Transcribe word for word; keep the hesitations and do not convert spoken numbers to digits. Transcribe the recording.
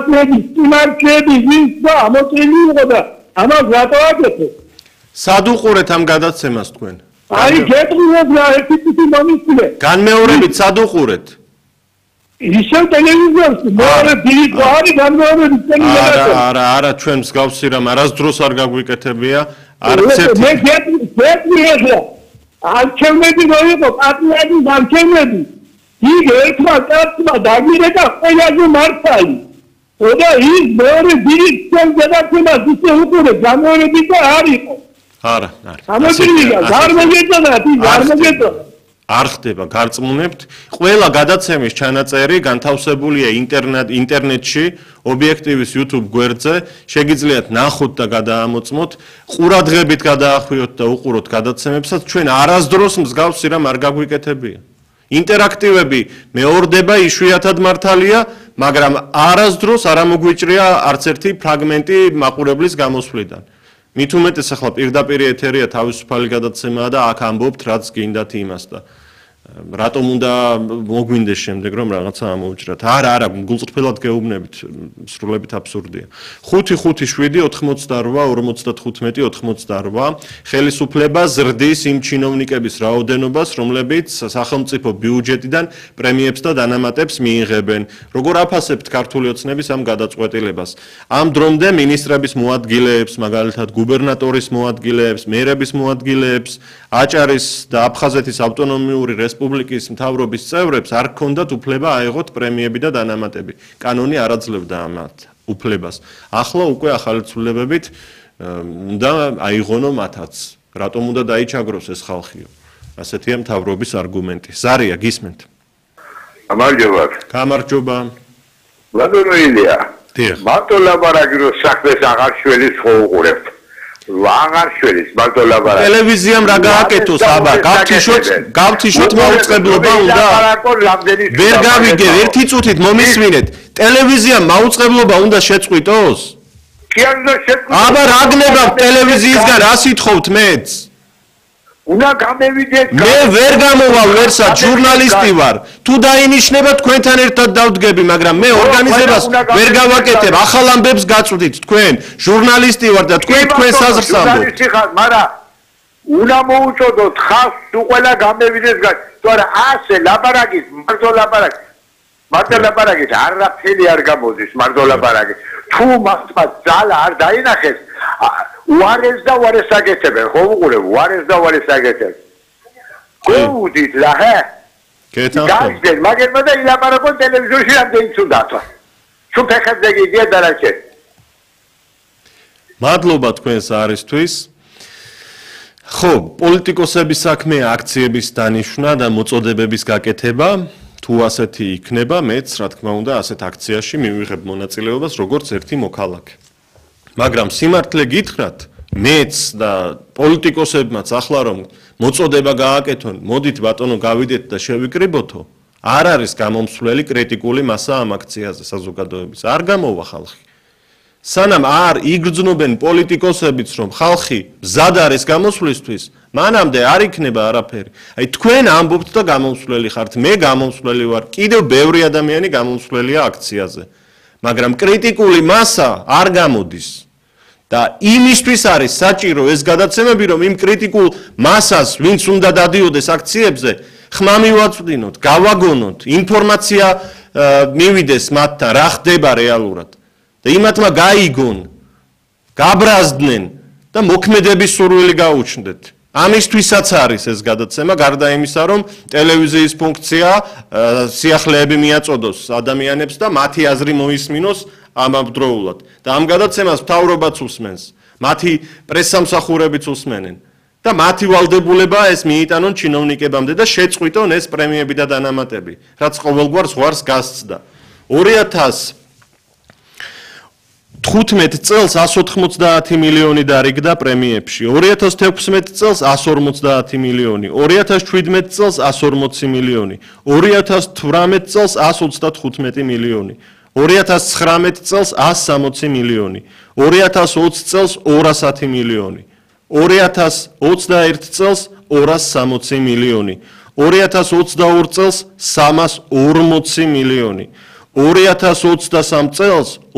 გადაწყვეტი სიმართლეები ვის და ამოწელი იყო და ამას რატო აკეთე? სად უყურეთ ამ გადაცემას თქვენ? აი გეტყვიოთ რა ერთი თვით მომისულე. განმეორებით სად უყურეთ? ისევ ტელევიზორში მეორე დიდი ყარი განმეორებით ტელევიზორში. არა, არა, არა, ჩვენ მსგავსი რამ არასდროს არ გაგვიკეთებია. არც ერთი მე გეტყვიოთ რა. არჩევნები რო იყო, პარტიების არჩევნები. იქ ერთმა კაცმა დაგირეკა ყველაზე მართალი. და ის მეორე დიდი გადაცემას ისე უყურე, განმეორებით და არ იყო. არა, არა. ამოწილია, არ მოგეწონა, არ მოგეწონა. არ ხდება, გარწმუნებთ. ყველა გადაცემის ჩანაწერი განთავსებულია ინტერნეტ ინტერნეტში, ობიექტივის YouTube გვერდზე, შეგიძლიათ ნახოთ და გადაამოწმოთ, ყურადღებით გადაახვიოთ და უყუროთ გადაცემებსაც, ჩვენ არასდროს მსგავსი რამ არ გაგვიკეთებია. ინტერაქტივები მეორდება, იშვიათად მართალია, მაგრამ არასდროს არ ამოგვიჭრია არც ერთი ფრაგმენტი მაყურებლის გამოსვლიდან. მით უმეტეს ახლა პირდაპირ ეთერია თავისუფალი გადაცემაა და აქ ამბობთ რაც გინდათ იმას და რატომ უნდა მოგვინდეს შემდეგ რომ რაღაცა ამოვჭრათ. არა, არა, გულწრფელად გეუბნებით, სრულებით აბსურდია. ხუთი ხუთი შვიდი ოთხმოცდაორვა ორმოცდათხუთმეტი ოთხმოცდაორვა ხელისუფლება ზრდის იმ ჩინოვნიკების რაოდენობას, რომლებიც სახელმწიფო ბიუჯეტიდან პრემიებს და დანამატებს მიიღებენ. როგორ აფასებთ ქართული ოცნების ამ გადაწყვეტილებას? ამ დრომდე მინისტრების მოადგილეებს, მაგალითად გუბერნატორის მოადგილეებს, მერების მოადგილეებს, აჭარის და აფხაზეთის ავტონომიური რესპუბლიკის მთავრობის წევრებს არ ჰქონდათ უფლება აეღოთ პრემიები და დანამატები. კანონი არ აძლევდა ამათ უფლებას. ახლა უკვე ახალი ცვლილებებით უნდა აიღონო მათაც. რატომ უნდა დაიჩაგროს ეს ხალხიო? ასეთია მთავრობის არგუმენტი. ზარია, გისმენთ? გამარჯობა. გამარჯობა. ლადონო ილია. დიახ. მარტო ლაბარაკი რო საქმეს აღარ შველის ხო უყურებთ. აღარ შველის მარტო ლაბარაკი. ტელევიზიამ რა გააკეთოს აბა? გავთიშოთ, გავთიშოთ მაუწყებლობა უნდა. ვერ გავიგე, ერთი წუთით მომისმინეთ. ტელევიზიამ მაუწყებლობა უნდა შეწყვიტოს? კი არ უნდა შეწყვიტოს. აბა რა გნებავთ ტელევიზიისგან, რა სიტყვით მეც? უნდა გამევიდეთ. მე ვერ გამოვალ ვერსად, ჟურნალისტი ვარ. თუ დაინიშნება თქვენთან ერთად დავდგები, მაგრამ მე ორგანიზებას ვერ გავაკეთებ. ახალ ამბებს გაწვდით თქვენ. ჟურნალისტი ვარ და თქვენ თქვენ საზრს ამბობთ. მაგრამ უნდა მოუწოდოთ ხალხს თუ ყველა გამევიდეს გან. თორე ასე ლაბარაკის, მარტო ლაბარაკის. მარტო ლაბარაკის არაფერი არ გამოდის, მარტო ლაბარაკის. თუ მასმა ძალა არ დაინახეს, უარეს და უარეს აგეთებენ, ხო უყურებ, უარეს და უარეს აგეთებენ. გოუდით რა, ჰე? კეთახო. გაიგეთ, მაგრამ და ილაპარაკონ ტელევიზორში რამდენი უნდა. თუ ფეხებზე გიგია დარაჩე. მადლობა თქვენს არისთვის. ხო, პოლიტიკოსების საქმეა აქციების დანიშვნა და მოწოდებების გაკეთება. თუ ასეთი იქნება, მეც რა თქმა უნდა ასეთ აქციაში მივიღებ მონაწილეობას როგორც ერთი მოქალაქე. მაგრამ სიმართლე გითხრათ, მეც და პოლიტიკოსებმაც ახლა რომ მოწოდება გააკეთონ, მოდით ბატონო გავიდეთ და შევიკრიბოთო, არ არის გამომსვლელი კრიტიკული მასა ამ აქციაზე საზოგადოების. არ გამოვა ხალხი. სანამ არ იგრძნობენ პოლიტიკოსებიც რომ ხალხი მზად არის გამოსვლისთვის, მანამდე არ იქნება არაფერი. აი თქვენ ამბობთ და გამომსვლელი ხართ, მე გამომსვლელი ვარ, კიდევ ბევრი ადამიანი გამომსვლელია აქციაზე. მაგრამ კრიტიკული მასა არ გამოდის. და იმისთვის არის საჭირო ეს გადაცემები, რომ იმ კრიტიკულ მასას, ვინც უნდა დადიოდეს აქციებზე, ხმა მივაწვდინოთ, გავაგონოთ, ინფორმაცია მივიდეს მათთან, რა ხდება რეალურად. და იმათმა გაიგონ, გაბრაზდნენ და მოქმედების სურვილი გაუჩნდეთ. ამისთვისაც არის ეს გადაცემა, გარდა იმისა, რომ ტელევიზიის ფუნქცია სიახლეები მიაწოდოს ადამიანებს და მათი აზრი მოისმინოს ამავდროულად. და ამ გადაცემას მთავრობაც უსმენს, მათი პრესსამსახურებიც უსმენენ და მათი ვალდებულებაა ეს მიიტანონ ჩინოვნიკებამდე და შეწყვიტონ ეს პრემიები და დანამატები, რაც ყოველგვარ ზღვარს გასცდა. ორი ათას თხუთმეტ წელს ასი ოთხმოცდაათი მილიონი დარიგდა პრემიებში, ორი ათას თექვსმეტ წელს ასი ორმოცდაათი მილიონი, ორი ათას შვიდმეტ წელს ასი ორმოცი მილიონი, ორი ათას თვრამეტ წელს ასი ოცდათხუთმეტი მილიონი, ორი ათას ცხრამეტ წელს ასი სამოცი მილიონი, ორი ათას ოცი წელს ორას ათი მილიონი, ორი ათას ოცდაერთ წელს ორას სამოცი მილიონი, ორი ათას ოცდაორ წელს სამას ორმოცი მილიონი, ორი ათას ოცდასამ წელს